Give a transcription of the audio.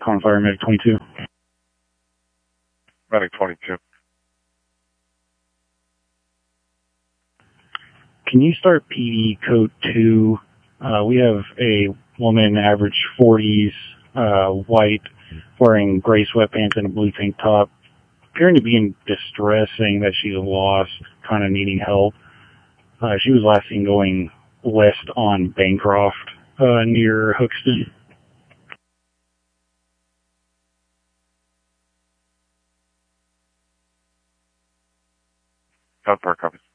Calling Fire Medic 22. Medic 22. Can you start PD code 2? We have a woman, average 40s, white, wearing gray sweatpants and a blue tank top, appearing to be in distress, saying that she's lost, kind of needing help. She was last seen going west on Bancroft, near Hookston. South Park copies.